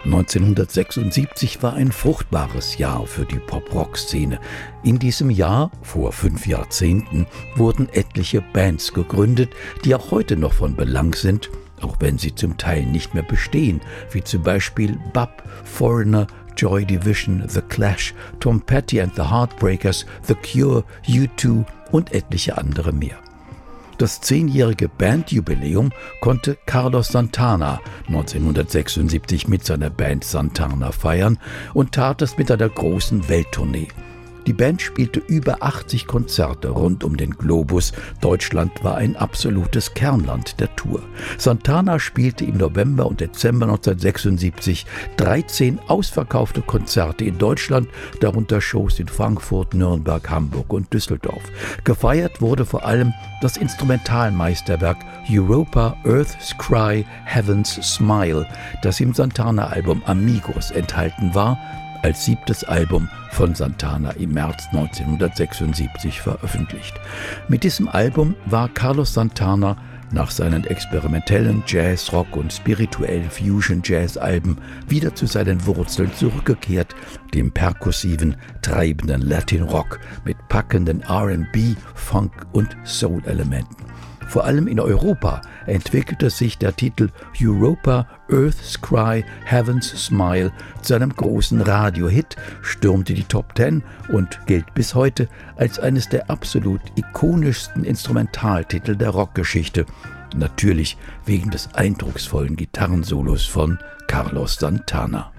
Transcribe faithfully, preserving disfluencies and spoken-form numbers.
neunzehnhundertsechsundsiebzig war ein fruchtbares Jahr für die Pop-Rock-Szene. In diesem Jahr, vor fünf Jahrzehnten, wurden etliche Bands gegründet, die auch heute noch von Belang sind, auch wenn sie zum Teil nicht mehr bestehen, wie zum Beispiel B A P, Foreigner, Joy Division, The Clash, Tom Petty and the Heartbreakers, The Cure, U zwei und etliche andere mehr. Das zehnjährige Bandjubiläum konnte Carlos Santana neunzehnhundertsechsundsiebzig mit seiner Band Santana feiern und tat es mit einer großen Welttournee. Die Band spielte über achtzig Konzerte rund um den Globus. Deutschland war ein absolutes Kernland der Tour. Santana spielte im November und Dezember neunzehnhundertsechsundsiebzig dreizehn ausverkaufte Konzerte in Deutschland, darunter Shows in Frankfurt, Nürnberg, Hamburg und Düsseldorf. Gefeiert wurde vor allem das Instrumentalmeisterwerk Europa, Earth's Cry, Heaven's Smile, das im Santana-Album Amigos enthalten war, als siebtes Album von Santana im März neunzehnhundertsechsundsiebzig veröffentlicht. Mit diesem Album war Carlos Santana nach seinen experimentellen Jazz-, Rock- und spirituellen Fusion-Jazz-Alben wieder zu seinen Wurzeln zurückgekehrt, dem perkussiven, treibenden Latin-Rock mit packenden R and B, Funk und Soul-Elementen. Vor allem in Europa entwickelte sich der Titel Europa, Earth's Cry, Heaven's Smile zu einem großen Radiohit, stürmte die Top Ten und gilt bis heute als eines der absolut ikonischsten Instrumentaltitel der Rockgeschichte. Natürlich wegen des eindrucksvollen Gitarrensolos von Carlos Santana.